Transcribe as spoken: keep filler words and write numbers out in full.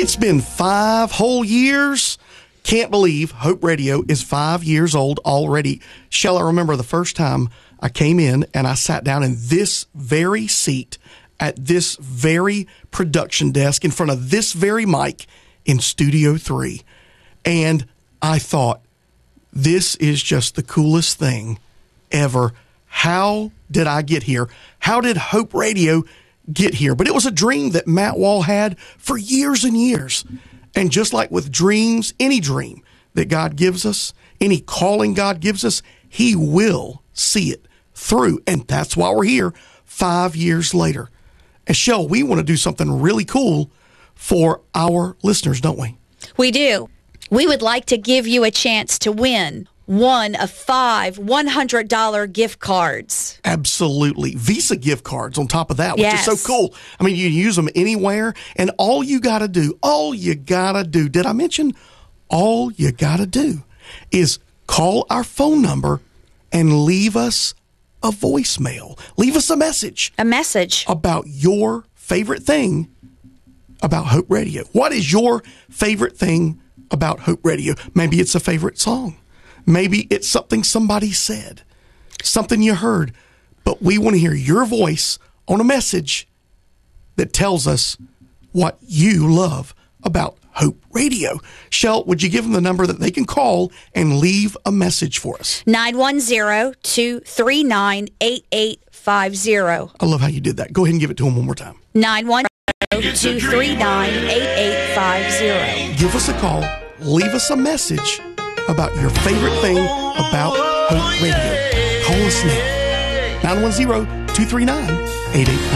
It's been five whole years. Can't believe Hope Radio is five years old already. Shall I remember the first time I came in and I sat down in this very seat at this very production desk in front of this very mic in Studio three. And I thought, this is just the coolest thing ever. How did I get here? How did Hope Radio get here? But it was a dream that Matt Wall had for years and years. And just like with dreams, any dream that God gives us, any calling God gives us, he will see it through. And that's why we're here five years later. And Shell, we want to do something really cool for our listeners, don't we? We do. We would like to give you a chance to win one of five one hundred dollars gift cards. Absolutely. Visa gift cards on top of that, which Yes. is so cool. I mean, you can use them anywhere, and all you got to do, all you got to do, did I mention all you got to do is call our phone number and leave us a voicemail. Leave us a message. A message. About your favorite thing about Hope Radio. What is your favorite thing about Hope Radio? Maybe it's a favorite song. Maybe it's something somebody said, something you heard, but we want to hear your voice on a message that tells us what you love about Hope Radio. Shell, would you give them the number that they can call and leave a message for us? nine one zero, two three nine, eight eight five zero. I love how you did that. Go ahead and give it to them one more time. nine one zero, two three nine, eight eight five zero. Give us a call. Leave us a message about your favorite thing about Hope Radio. Call us now. nine one zero, two three nine, eight eight five zero.